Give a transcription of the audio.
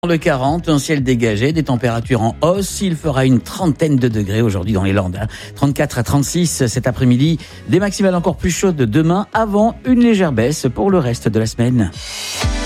Le 40, un ciel dégagé, des températures en hausse. Il fera une trentaine de degrés aujourd'hui dans les Landes. 34 à 36 cet après-midi. Des maximales encore plus chaudes demain avant une légère baisse pour le reste de la semaine.